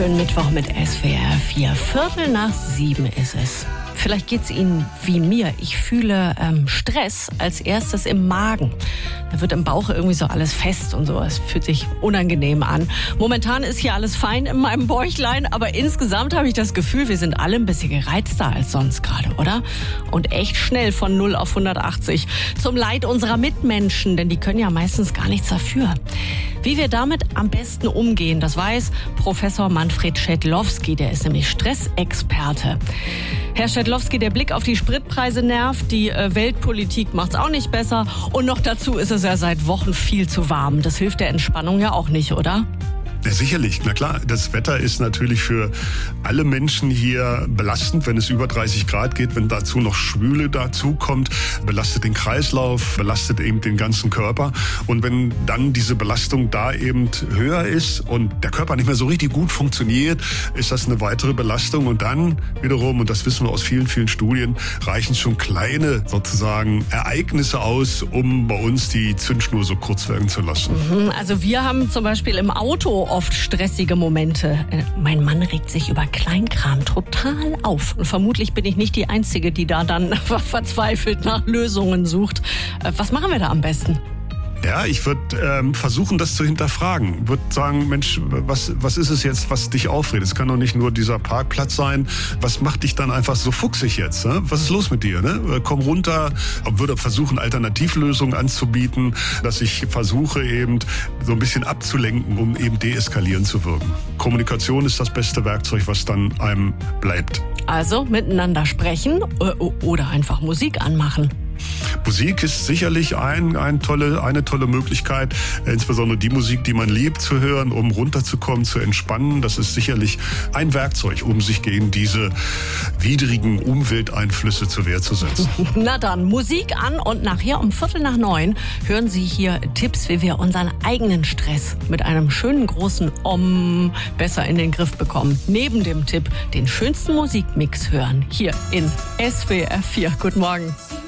Schönen Mittwoch mit SWR 4. 6:15 ist es. Vielleicht geht's Ihnen wie mir. Ich fühle Stress als erstes im Magen. Da wird im Bauch irgendwie so alles fest und so. Es fühlt sich unangenehm an. Momentan ist hier alles fein in meinem Bäuchlein, aber insgesamt habe ich das Gefühl, wir sind alle ein bisschen gereizter als sonst gerade, oder? Und echt schnell von 0 auf 180. Zum Leid unserer Mitmenschen, denn die können ja meistens gar nichts dafür. Wie wir damit am besten umgehen, das weiß Professor Manfred Schädlowski, der ist nämlich Stressexperte. Herr Schädlowski, der Blick auf die Spritpreise nervt, die Weltpolitik macht's auch nicht besser und noch dazu ist es ja seit Wochen viel zu warm. Das hilft der Entspannung ja auch nicht, oder? Ja, sicherlich. Na klar, das Wetter ist natürlich für alle Menschen hier belastend, wenn es über 30 Grad geht, wenn dazu noch Schwüle dazu kommt, belastet den Kreislauf, belastet eben den ganzen Körper. Und wenn dann diese Belastung da eben höher ist und der Körper nicht mehr so richtig gut funktioniert, ist das eine weitere Belastung. Und dann wiederum, und das wissen wir aus vielen, vielen Studien, reichen schon kleine sozusagen Ereignisse aus, um bei uns die Zündschnur so kurz werden zu lassen. Also wir haben zum Beispiel im Auto oft stressige Momente. Mein Mann regt sich über Kleinkram total auf. Und vermutlich bin ich nicht die Einzige, die da dann verzweifelt nach Lösungen sucht. Was machen wir da am besten? Ja, ich würde versuchen, das zu hinterfragen. Würde sagen, Mensch, was ist es jetzt, was dich aufregt? Es kann doch nicht nur dieser Parkplatz sein. Was macht dich dann einfach so fuchsig jetzt? Ne? Was ist los mit dir? Ne? Komm runter. Würde versuchen, Alternativlösungen anzubieten, dass ich versuche eben so ein bisschen abzulenken, um eben deeskalierend zu wirken. Kommunikation ist das beste Werkzeug, was dann einem bleibt. Also miteinander sprechen oder einfach Musik anmachen. Musik ist sicherlich eine tolle Möglichkeit, insbesondere die Musik, die man liebt zu hören, um runterzukommen, zu entspannen. Das ist sicherlich ein Werkzeug, um sich gegen diese widrigen Umwelteinflüsse zur Wehr zu setzen. Na dann, Musik an und nachher um 8:45 hören Sie hier Tipps, wie wir unseren eigenen Stress mit einem schönen großen Om besser in den Griff bekommen. Neben dem Tipp, den schönsten Musikmix hören, hier in SWR 4. Guten Morgen.